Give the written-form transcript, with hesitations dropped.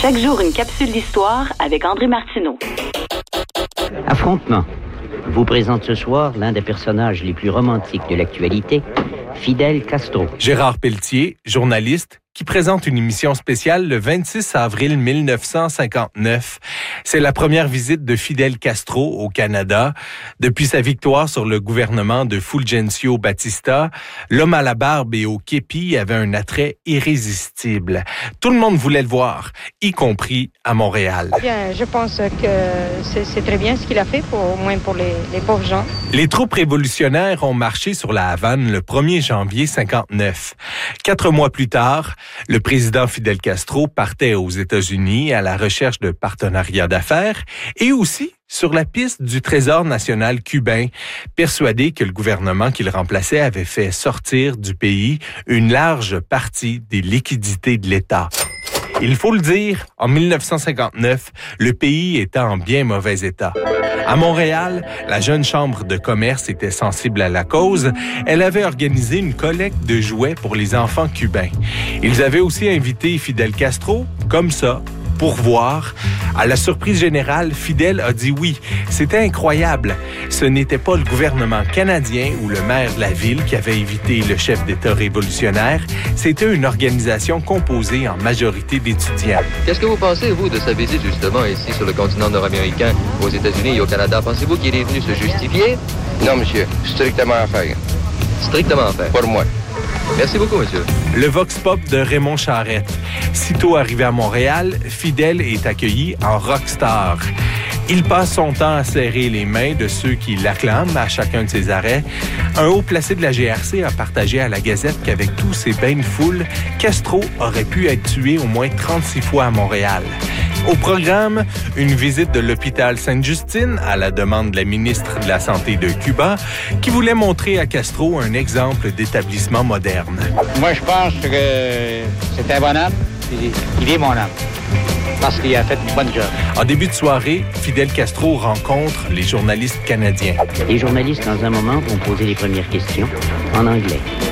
Chaque jour, une capsule d'histoire avec André Martineau. Affrontement vous présente ce soir l'un des personnages les plus romantiques de l'actualité, Fidel Castro. Gérard Pelletier, journaliste, qui présente une émission spéciale le 26 avril 1959. C'est la première visite de Fidel Castro au Canada. Depuis sa victoire sur le gouvernement de Fulgencio Batista, l'homme à la barbe et au képi avait un attrait irrésistible. Tout le monde voulait le voir, y compris à Montréal. Bien, je pense que c'est très bien ce qu'il a fait, au moins pour les pauvres gens. Les troupes révolutionnaires ont marché sur la Havane le 1er janvier 59. 4 mois plus tard, le président Fidel Castro partait aux États-Unis à la recherche de partenariats d'affaires et aussi sur la piste du Trésor national cubain, persuadé que le gouvernement qu'il remplaçait avait fait sortir du pays une large partie des liquidités de l'État. Il faut le dire, en 1959, le pays était en bien mauvais état. À Montréal, la jeune chambre de commerce était sensible à la cause. Elle avait organisé une collecte de jouets pour les enfants cubains. Ils avaient aussi invité Fidel Castro, comme ça, pour voir. À la surprise générale, Fidel a dit oui. C'était incroyable. Ce n'était pas le gouvernement canadien ou le maire de la ville qui avait invité le chef d'État révolutionnaire. C'était une organisation composée en majorité d'étudiants. Qu'est-ce que vous pensez, vous, de sa visite justement ici sur le continent nord-américain, aux États-Unis et au Canada? Pensez-vous qu'il est venu se justifier? Non, monsieur. Strictement à faire. Strictement à faire. Pour moi. Merci beaucoup, monsieur. Le Vox Pop de Raymond Charette. Sitôt arrivé à Montréal, Fidel est accueilli en rockstar. Il passe son temps à serrer les mains de ceux qui l'acclament à chacun de ses arrêts. Un haut placé de la GRC a partagé à la Gazette qu'avec tous ces bains de foule, Castro aurait pu être tué au moins 36 fois à Montréal. Au programme, une visite de l'hôpital Sainte-Justine à la demande de la ministre de la Santé de Cuba, qui voulait montrer à Castro un exemple d'établissement moderne. Moi, je pense que c'est un bon homme. Il est mon homme. Parce qu'il a fait une bonne job. En début de soirée, Fidel Castro rencontre les journalistes canadiens. Les journalistes, dans un moment, vont poser les premières questions en anglais.